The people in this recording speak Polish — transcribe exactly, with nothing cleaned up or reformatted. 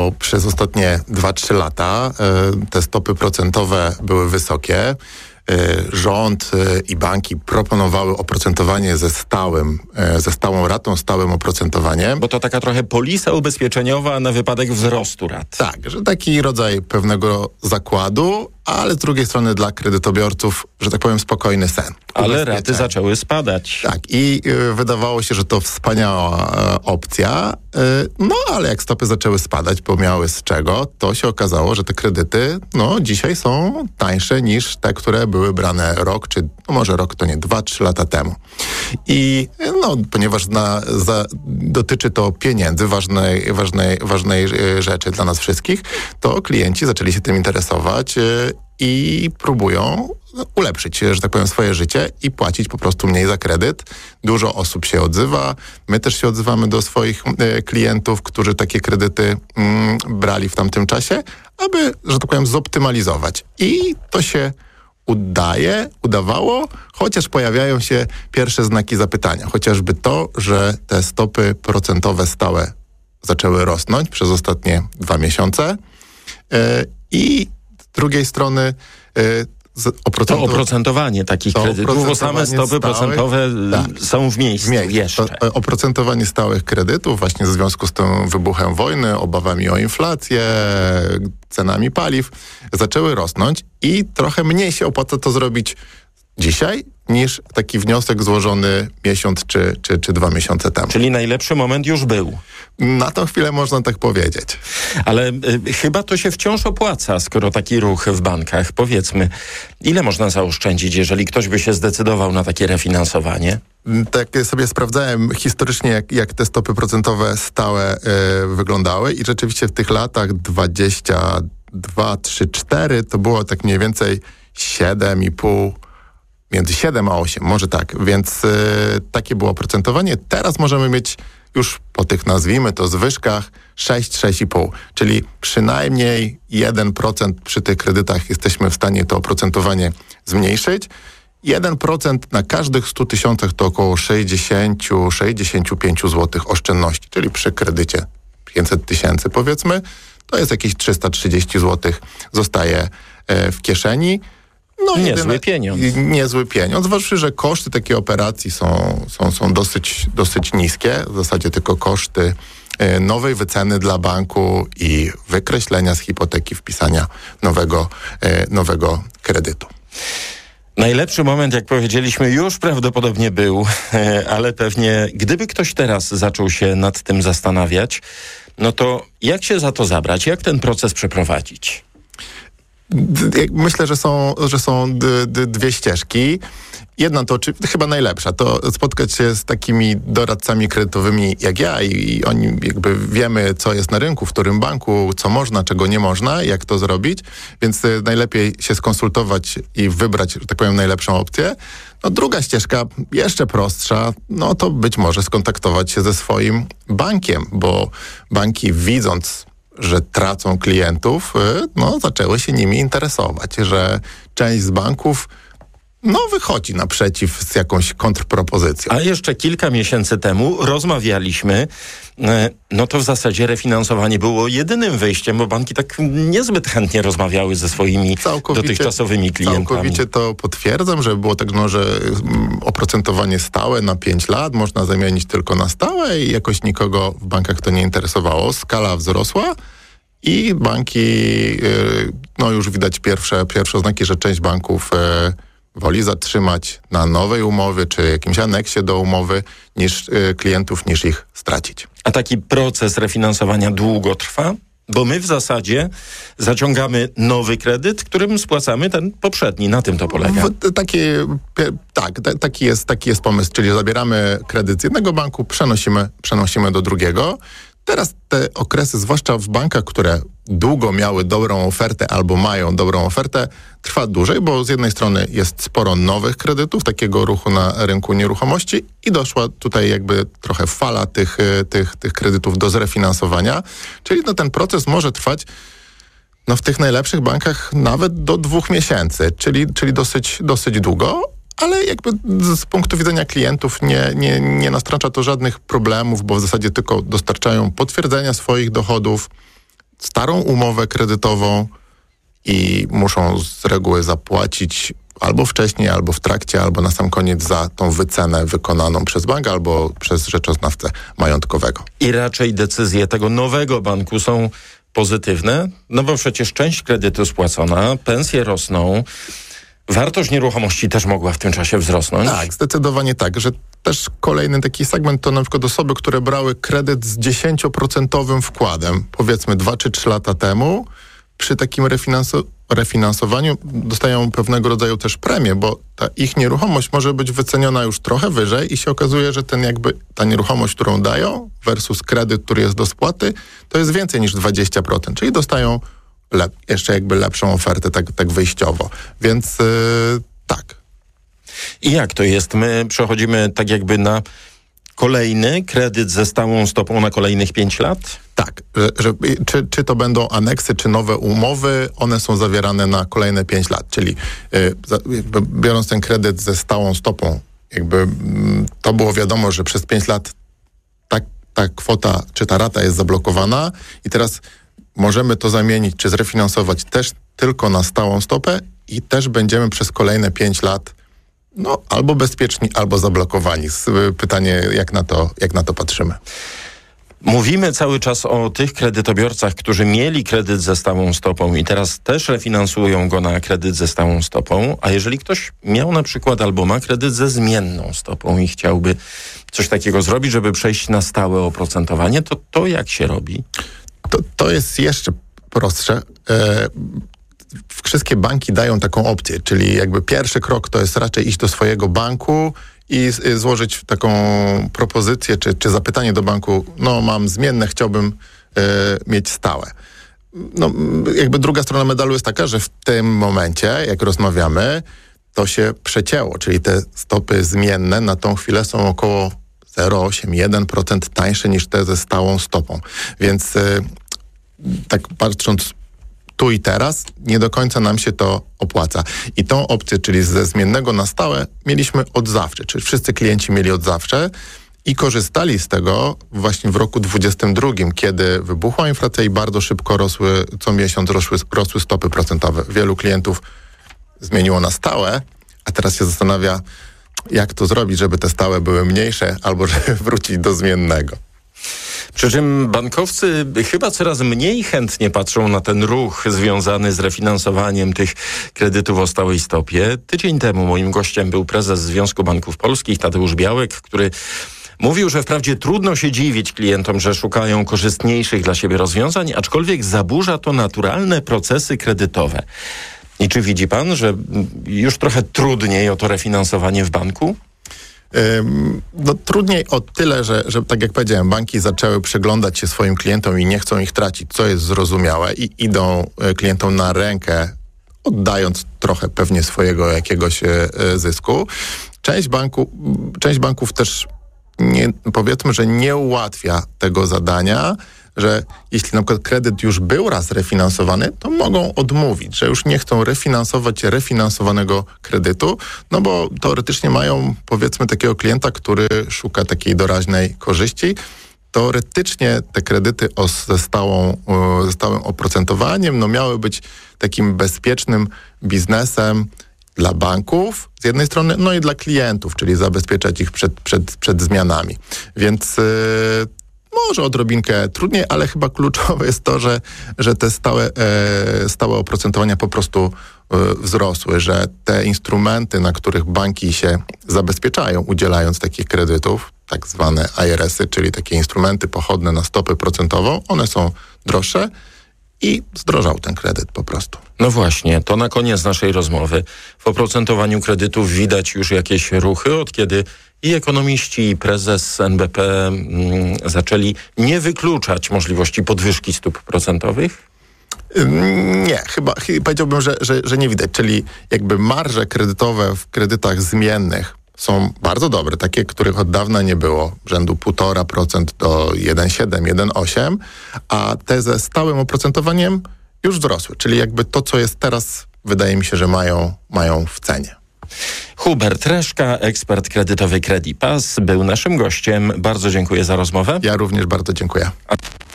Bo przez ostatnie dwa trzy lata y, te stopy procentowe były wysokie. Rząd i banki proponowały oprocentowanie ze stałym, ze stałą ratą, stałym oprocentowaniem. Bo to taka trochę polisa ubezpieczeniowa na wypadek wzrostu rat. Tak, że taki rodzaj pewnego zakładu, ale z drugiej strony dla kredytobiorców, że tak powiem, spokojny sen. Ale raty zaczęły spadać. Tak, i y, wydawało się, że to wspaniała y, opcja, y, no ale jak stopy zaczęły spadać, bo miały z czego, to się okazało, że te kredyty, no dzisiaj są tańsze niż te, które były brane rok, czy no może rok to nie, dwa, trzy lata temu. I no, ponieważ na, za, dotyczy to pieniędzy, ważnej, ważnej, ważnej y, rzeczy dla nas wszystkich, to klienci zaczęli się tym interesować y, i próbują ulepszyć, że tak powiem, swoje życie i płacić po prostu mniej za kredyt. Dużo osób się odzywa. My też się odzywamy do swoich e, klientów, którzy takie kredyty mm, brali w tamtym czasie, aby, że tak powiem, zoptymalizować. I to się udaje, udawało, chociaż pojawiają się pierwsze znaki zapytania. Chociażby to, że te stopy procentowe stałe zaczęły rosnąć przez ostatnie dwa miesiące e, i z drugiej strony e, To oprocentowanie takich to kredytów, bo same stopy stałych, procentowe tak, są w miejscu, w miejscu jeszcze. To oprocentowanie stałych kredytów właśnie w związku z tym wybuchem wojny, obawami o inflację, cenami paliw, zaczęły rosnąć i trochę mniej się opłaca to zrobić dzisiaj niż taki wniosek złożony miesiąc czy, czy, czy dwa miesiące temu. Czyli najlepszy moment już był. Na tą chwilę można tak powiedzieć. Ale y, chyba to się wciąż opłaca, skoro taki ruch w bankach. Powiedzmy, ile można zaoszczędzić, jeżeli ktoś by się zdecydował na takie refinansowanie? Tak sobie sprawdzałem historycznie, jak, jak te stopy procentowe stałe y, wyglądały i rzeczywiście w tych latach dwadzieścia dwa, trzy, cztery to było tak mniej więcej siedem i pół, między siedem a osiem, może tak, więc y, takie było oprocentowanie. Teraz możemy mieć już po tych, nazwijmy to, zwyżkach sześć, sześć i pół, czyli przynajmniej jeden procent przy tych kredytach jesteśmy w stanie to oprocentowanie zmniejszyć. jeden procent na każdych stu tysiącach to około sześćdziesiąt do sześćdziesięciu pięciu złotych oszczędności, czyli przy kredycie pięćset tysięcy powiedzmy, to jest jakieś trzysta trzydzieści złotych zostaje e, w kieszeni. No, niezły jedyne, pieniądz. Niezły pieniądz, zważywszy, że koszty takiej operacji są, są, są dosyć, dosyć niskie. W zasadzie tylko koszty y, nowej wyceny dla banku i wykreślenia z hipoteki, wpisania nowego, y, nowego kredytu. Najlepszy moment, jak powiedzieliśmy, już prawdopodobnie był, ale pewnie gdyby ktoś teraz zaczął się nad tym zastanawiać, no to jak się za to zabrać? Jak ten proces przeprowadzić? Myślę, że są, że są d, d, dwie ścieżki. Jedna to, czy chyba najlepsza, to spotkać się z takimi doradcami kredytowymi jak ja i, i oni jakby wiemy, co jest na rynku, w którym banku, co można, czego nie można, jak to zrobić, więc y, najlepiej się skonsultować i wybrać, że tak powiem, najlepszą opcję. No druga ścieżka, jeszcze prostsza, no to być może skontaktować się ze swoim bankiem, bo banki widząc, że tracą klientów, no zaczęły się nimi interesować, że część z banków no wychodzi naprzeciw z jakąś kontrpropozycją. A jeszcze kilka miesięcy temu rozmawialiśmy, no to w zasadzie refinansowanie było jedynym wyjściem, bo banki tak niezbyt chętnie rozmawiały ze swoimi całkowicie, dotychczasowymi klientami. Całkowicie to potwierdzam, że było tak, no, że oprocentowanie stałe na pięć lat można zamienić tylko na stałe i jakoś nikogo w bankach to nie interesowało. Skala wzrosła i banki, no już widać pierwsze, pierwsze oznaki, że część banków woli zatrzymać na nowej umowie, czy jakimś aneksie do umowy niż y, klientów, niż ich stracić. A taki proces refinansowania długo trwa? Bo my w zasadzie zaciągamy nowy kredyt, którym spłacamy ten poprzedni. Na tym to polega. W, taki, tak, t- taki, jest, taki jest pomysł, czyli zabieramy kredyt z jednego banku, przenosimy, przenosimy do drugiego. Teraz te okresy, zwłaszcza w bankach, które długo miały dobrą ofertę albo mają dobrą ofertę, trwa dłużej, bo z jednej strony jest sporo nowych kredytów, takiego ruchu na rynku nieruchomości i doszła tutaj jakby trochę fala tych, tych, tych kredytów do zrefinansowania, czyli no ten proces może trwać no w tych najlepszych bankach nawet do dwóch miesięcy, czyli, czyli dosyć, dosyć długo. Ale jakby z punktu widzenia klientów nie, nie, nie nastręcza to żadnych problemów, bo w zasadzie tylko dostarczają potwierdzenia swoich dochodów, starą umowę kredytową i muszą z reguły zapłacić albo wcześniej, albo w trakcie, albo na sam koniec za tą wycenę wykonaną przez bank, albo przez rzeczoznawcę majątkowego. I raczej decyzje tego nowego banku są pozytywne, no bo przecież część kredytu spłacona, pensje rosną, wartość nieruchomości też mogła w tym czasie wzrosnąć. Tak, zdecydowanie tak, że też kolejny taki segment to na przykład osoby, które brały kredyt z dziesięcioprocentowym wkładem, powiedzmy dwa czy trzy lata temu, przy takim refinansu- refinansowaniu dostają pewnego rodzaju też premię, bo ta ich nieruchomość może być wyceniona już trochę wyżej i się okazuje, że ten jakby ta nieruchomość, którą dają versus kredyt, który jest do spłaty, to jest więcej niż dwadzieścia procent, czyli dostają lep- jeszcze jakby lepszą ofertę tak, tak wyjściowo. Więc yy, tak. I jak to jest? My przechodzimy tak jakby na kolejny kredyt ze stałą stopą na kolejnych pięć lat? Tak, że, że, czy, czy to będą aneksy, czy nowe umowy, one są zawierane na kolejne pięć lat, czyli y, za, jakby biorąc ten kredyt ze stałą stopą, jakby mm, to było wiadomo, że przez pięć lat ta, ta kwota, czy ta rata jest zablokowana i teraz możemy to zamienić, czy zrefinansować też tylko na stałą stopę i też będziemy przez kolejne pięć lat no albo bezpieczni, albo zablokowani. Pytanie, jak na to, jak na to patrzymy. Mówimy cały czas o tych kredytobiorcach, którzy mieli kredyt ze stałą stopą i teraz też refinansują go na kredyt ze stałą stopą, a jeżeli ktoś miał na przykład albo ma kredyt ze zmienną stopą i chciałby coś takiego zrobić, żeby przejść na stałe oprocentowanie, to to jak się robi? To, to jest jeszcze prostsze. E, wszystkie banki dają taką opcję, czyli jakby pierwszy krok to jest raczej iść do swojego banku i z, złożyć taką propozycję, czy, czy zapytanie do banku, no mam zmienne, chciałbym e, mieć stałe. No jakby druga strona medalu jest taka, że w tym momencie, jak rozmawiamy, to się przecięło, czyli te stopy zmienne na tą chwilę są około zero przecinek osiem do jeden procent tańsze niż te ze stałą stopą. Więc e, tak patrząc tu i teraz, nie do końca nam się to opłaca. I tą opcję, czyli ze zmiennego na stałe, mieliśmy od zawsze, czyli wszyscy klienci mieli od zawsze i korzystali z tego właśnie w roku dwudziestym drugim, kiedy wybuchła inflacja i bardzo szybko rosły, co miesiąc rosły, rosły stopy procentowe. Wielu klientów zmieniło na stałe, a teraz się zastanawia, jak to zrobić, żeby te stałe były mniejsze albo żeby wrócić do zmiennego. Przy czym bankowcy chyba coraz mniej chętnie patrzą na ten ruch związany z refinansowaniem tych kredytów o stałej stopie. Tydzień temu moim gościem był prezes Związku Banków Polskich, Tadeusz Białek, który mówił, że wprawdzie trudno się dziwić klientom, że szukają korzystniejszych dla siebie rozwiązań, aczkolwiek zaburza to naturalne procesy kredytowe. I czy widzi pan, że już trochę trudniej o to refinansowanie w banku? No trudniej o tyle, że, że tak jak powiedziałem, banki zaczęły przyglądać się swoim klientom i nie chcą ich tracić, co jest zrozumiałe i idą klientom na rękę, oddając trochę pewnie swojego jakiegoś zysku. Część, banku, część banków też nie, powiedzmy, że nie ułatwia tego zadania, że jeśli na przykład kredyt już był raz refinansowany, to mogą odmówić, że już nie chcą refinansować refinansowanego kredytu, no bo teoretycznie mają, powiedzmy, takiego klienta, który szuka takiej doraźnej korzyści. Teoretycznie te kredyty o, ze, stałą, ze stałym oprocentowaniem no miały być takim bezpiecznym biznesem dla banków z jednej strony, no i dla klientów, czyli zabezpieczać ich przed, przed, przed zmianami. Więc yy, może odrobinkę trudniej, ale chyba kluczowe jest to, że, że te stałe, e, stałe oprocentowania po prostu e, wzrosły, że te instrumenty, na których banki się zabezpieczają, udzielając takich kredytów, tak zwane I R S y, czyli takie instrumenty pochodne na stopę procentową, one są droższe i zdrożał ten kredyt po prostu. No właśnie, to na koniec naszej rozmowy. W oprocentowaniu kredytów widać już jakieś ruchy, od kiedy i ekonomiści, i prezes N B P mm, zaczęli nie wykluczać możliwości podwyżki stóp procentowych? Nie, chyba, chyba powiedziałbym, że, że, że nie widać. Czyli jakby marże kredytowe w kredytach zmiennych są bardzo dobre, takie, których od dawna nie było, rzędu półtora procent do jeden przecinek siedem, jeden przecinek osiem, a te ze stałym oprocentowaniem już wzrosły. Czyli jakby to, co jest teraz, wydaje mi się, że mają, mają w cenie. Hubert Reszka, ekspert kredytowy Credipass, był naszym gościem. Bardzo dziękuję za rozmowę. Ja również bardzo dziękuję.